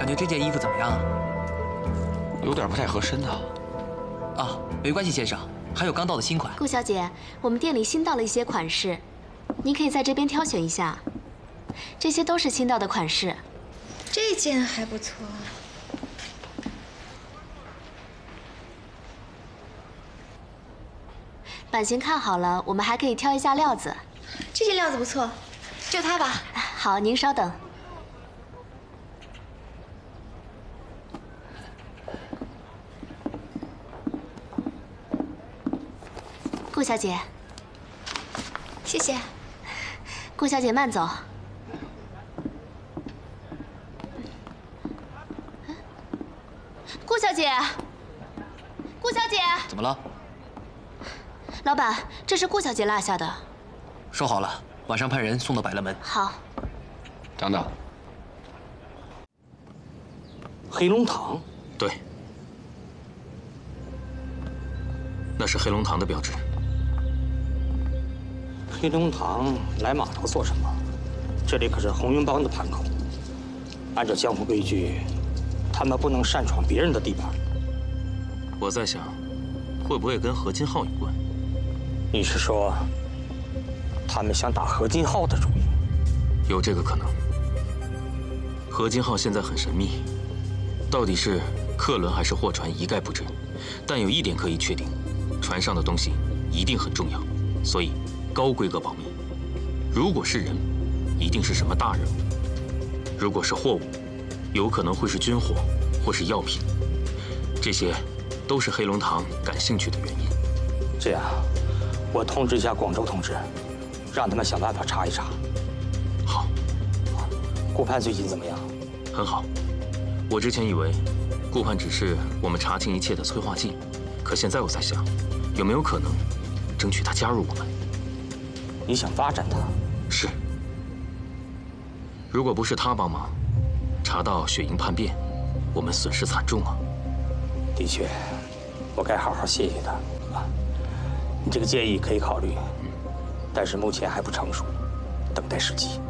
觉这件衣服怎么样啊？ 有点不太合身啊。 啊，没关系，先生，还有刚到的新款。 顾小姐，我们店里新到了一些款式，您可以在这边挑选一下。这些都是新到的款式。 这件还不错。 版型看好了，我们还可以挑一下料子。 这件料子不错，就它吧。 好，您稍等。顾小姐， 谢谢。 顾小姐慢走。顾小姐，顾小姐， 怎么了？ 老板，这是顾小姐落下的。 收好了，晚上派人送到百乐门。 好。 等等， 黑龙堂？ 对，那是黑龙堂的标志。 黑龙堂来码头做什么？这里可是红云帮的盘口，按照江湖规矩，他们不能擅闯别人的地盘。 我在想，会不会跟何金浩有关？ 你是说，他们想打何金浩的主意？ 有这个可能。何金浩现在很神秘，到底是客轮还是货船一概不知。但有一点可以确定，船上的东西一定很重要，所以高规格保密。如果是人，一定是什么大人物；如果是货物，有可能会是军火或是药品。这些都是黑龙堂感兴趣的原因。 这样，我通知一下广州同志，让他们想办法查一查。 好。 顾盼最近怎么样？ 很好。我之前以为顾盼只是我们查清一切的催化剂，可现在我在想，有没有可能争取他加入我们？ 你想发展他？ 是。如果不是他帮忙，查到雪鹰叛变，我们损失惨重啊。 的确，我该好好谢谢他啊。你这个建议可以考虑，但是目前还不成熟，等待时机。